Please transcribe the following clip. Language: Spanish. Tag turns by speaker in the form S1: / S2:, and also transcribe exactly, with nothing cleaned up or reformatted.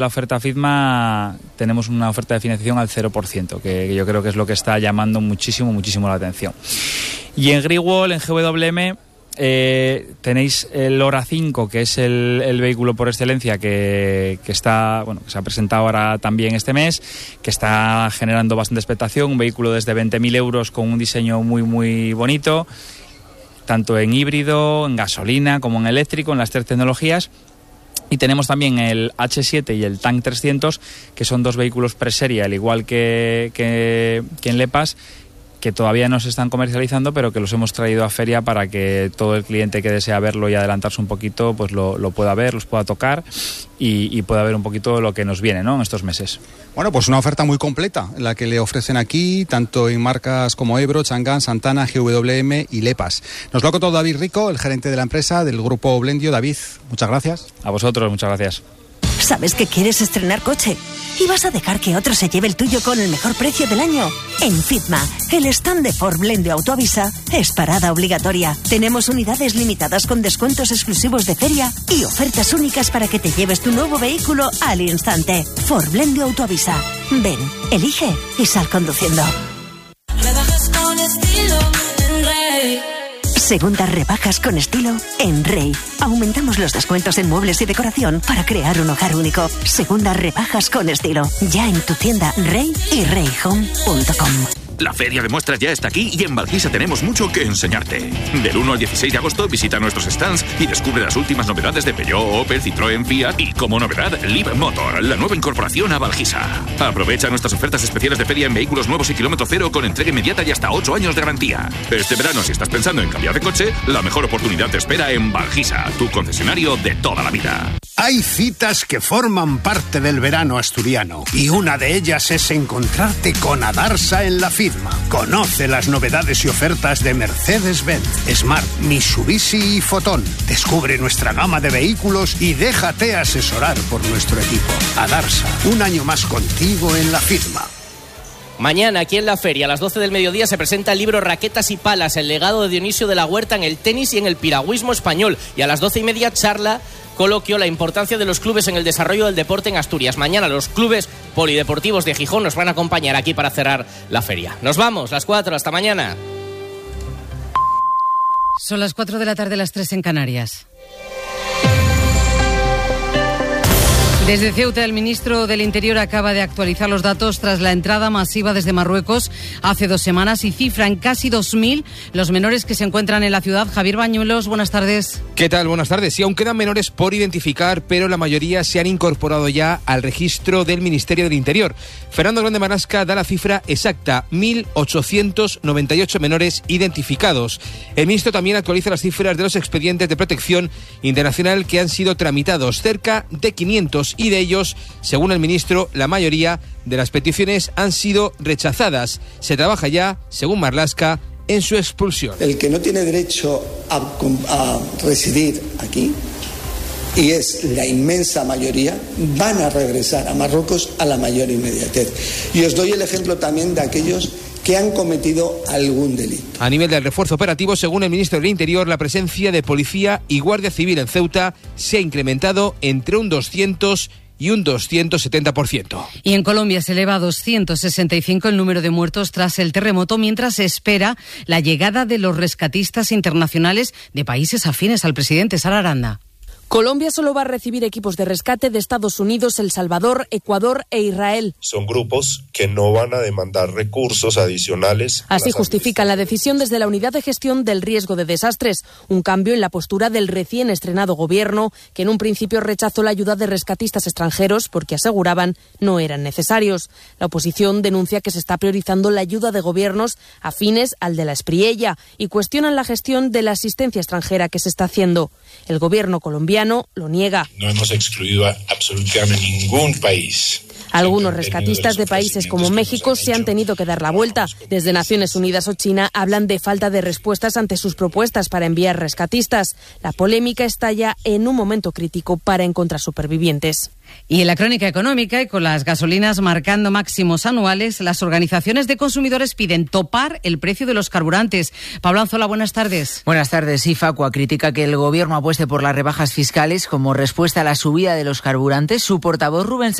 S1: La oferta Fitma, tenemos una oferta de financiación al cero por ciento, que yo creo que es lo que está llamando muchísimo, muchísimo la atención. Y en Greenwall, en G W M, eh, tenéis el Ora cinco, que es el, el vehículo por excelencia que, que está, bueno, que se ha presentado ahora también este mes, que está generando bastante expectación, un vehículo desde veinte mil euros con un diseño muy, muy bonito, tanto en híbrido, en gasolina como en eléctrico, en las tres tecnologías. Y tenemos también el hache siete y el Tank trescientos, que son dos vehículos preserie, al igual que, que, que en Lepas, que todavía no se están comercializando, pero que los hemos traído a feria para que todo el cliente que desea verlo y adelantarse un poquito, pues lo, lo pueda ver, los pueda tocar y, y pueda ver un poquito lo que nos viene, ¿no?, en estos meses.
S2: Bueno, pues una oferta muy completa la que le ofrecen aquí, tanto en marcas como Ebro, Chang'an, Santana, G W M y Lepas. Nos lo ha contado David Rico, el gerente de la empresa del grupo Blendio. David, muchas gracias.
S1: A vosotros, muchas gracias.
S3: ¿Sabes que quieres estrenar coche y vas a dejar que otro se lleve el tuyo con el mejor precio del año? En Fitma, el stand de Ford Blendio Autoavisa es parada obligatoria. Tenemos unidades limitadas con descuentos exclusivos de feria y ofertas únicas para que te lleves tu nuevo vehículo al instante. Ford Blendio Autoavisa. Ven, elige y sal conduciendo.
S4: Rebajas con estilo en Rey.
S3: Segundas rebajas con estilo en Rey. Aumentamos los descuentos en muebles y decoración para crear un hogar único. Segundas rebajas con estilo. Ya en tu tienda Rey y rey home punto com.
S5: La feria de muestras ya está aquí y en Valquisa tenemos mucho que enseñarte. Del uno al dieciséis de agosto visita nuestros stands y descubre las últimas novedades de Peugeot, Opel, Citroën, Fiat y, como novedad, Liv Motor, la nueva incorporación a Valquisa. Aprovecha nuestras ofertas especiales de feria en vehículos nuevos y kilómetro cero con entrega inmediata y hasta ocho años de garantía. Este verano, si estás pensando en cambiar de coche, la mejor oportunidad te espera en Valquisa, tu concesionario de toda la vida.
S6: Hay citas que forman parte del verano asturiano y una de ellas es encontrarte con Adarsa en la Fitma. Conoce las novedades y ofertas de Mercedes-Benz, Smart, Mitsubishi y Fotón. Descubre nuestra gama de vehículos y déjate asesorar por nuestro equipo. Adarsa, un año más contigo en la Fitma.
S7: Mañana, aquí en la feria, a las doce del mediodía, se presenta el libro Raquetas y Palas, el legado de Dionisio de la Huerta en el tenis y en el piragüismo español. Y a las doce y media, charla, coloquio, la importancia de los clubes en el desarrollo del deporte en Asturias. Mañana los clubes polideportivos de Gijón nos van a acompañar aquí para cerrar la feria. Nos vamos, las cuatro, hasta mañana.
S8: Son las cuatro de la tarde, las tres en Canarias. Desde Ceuta, el ministro del Interior acaba de actualizar los datos tras la entrada masiva desde Marruecos hace dos semanas y cifran casi dos mil los menores que se encuentran en la ciudad. Javier Bañuelos, buenas tardes.
S9: ¿Qué tal? Buenas tardes. Sí, aún quedan menores por identificar, pero la mayoría se han incorporado ya al registro del Ministerio del Interior. Fernando Grande Marlasca da la cifra exacta, mil ochocientos noventa y ocho menores identificados. El ministro también actualiza las cifras de los expedientes de protección internacional que han sido tramitados, cerca de quinientos, y de ellos, según el ministro, la mayoría de las peticiones han sido rechazadas. Se trabaja ya, según Marlasca, en su expulsión.
S10: El que no tiene derecho a, a residir aquí, y es la inmensa mayoría, van a regresar a Marruecos a la mayor inmediatez. Y os doy el ejemplo también de aquellos que han cometido algún delito.
S9: A nivel del refuerzo operativo, según el ministro del Interior, la presencia de policía y guardia civil en Ceuta se ha incrementado entre un doscientos y un doscientos setenta por ciento.
S8: Y en Colombia se eleva a doscientos sesenta y cinco el número de muertos tras el terremoto, mientras se espera la llegada de los rescatistas internacionales de países afines al presidente. Sara Aranda.
S11: Colombia solo va a recibir equipos de rescate de Estados Unidos, El Salvador, Ecuador e Israel.
S12: Son grupos que no van a demandar recursos adicionales.
S11: Así justifican la decisión desde la Unidad de Gestión del Riesgo de Desastres, un cambio en la postura del recién estrenado gobierno, que en un principio rechazó la ayuda de rescatistas extranjeros porque aseguraban no eran necesarios. La oposición denuncia que se está priorizando la ayuda de gobiernos afines al de la Espriella y cuestionan la gestión de la asistencia extranjera que se está haciendo. El gobierno colombiano lo niega.
S12: No hemos excluido a absolutamente ningún país.
S11: Algunos rescatistas de países como México se han tenido que dar la vuelta. Desde Naciones Unidas o China hablan de falta de respuestas ante sus propuestas para enviar rescatistas. La polémica estalla en un momento crítico para encontrar supervivientes.
S8: Y en la crónica económica, y con las gasolinas marcando máximos anuales, las organizaciones de consumidores piden topar el precio de los carburantes. Pablo Anzola, buenas tardes.
S13: Buenas tardes. Sí, Facua critica que el Gobierno apueste por las rebajas fiscales como respuesta a la subida de los carburantes. Su portavoz, Rubén